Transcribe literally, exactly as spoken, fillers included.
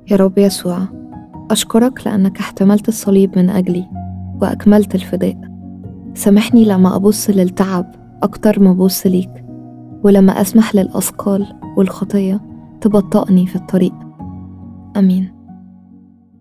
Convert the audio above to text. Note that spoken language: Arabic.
يا رب يسوع، أشكرك لأنك احتملت الصليب من أجلي وأكملت الفداء. سامحني لما أبص للتعب أكتر ما أبص ليك، ولما أسمح للأثقال والخطية تبطئني في الطريق. أمين.